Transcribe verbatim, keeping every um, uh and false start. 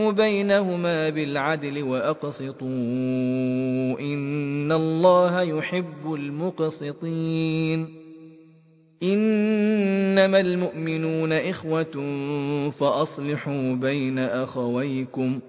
بينهما بالعدل وأقسطوا إن الله يحب المقسطين إنما المؤمنون إخوة فأصلحوا بين أخويكم